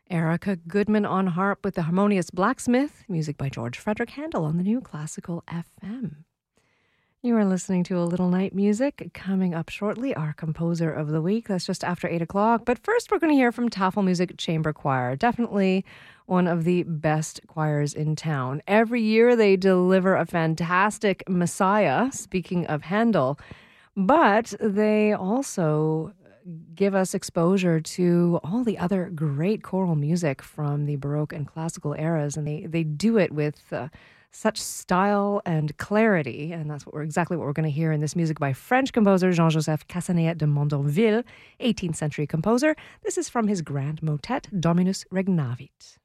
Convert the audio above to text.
Erica Goodman on harp with the Harmonious Blacksmith, music by George Frederick Handel on the New Classical FM. You are listening to A Little Night Music. Coming up shortly, our composer of the week. That's just after 8 o'clock. But first, we're going to hear from Tafelmusik Chamber Choir. Definitely one of the best choirs in town. Every year, they deliver a fantastic Messiah, speaking of Handel. But they also give us exposure to all the other great choral music from the Baroque and classical eras. And they do it with such style and clarity, and that's exactly what we're going to hear in this music by French composer Jean-Joseph Cassanet de Mondonville, 18th century composer. This is from his grand motet Dominus Regnavit.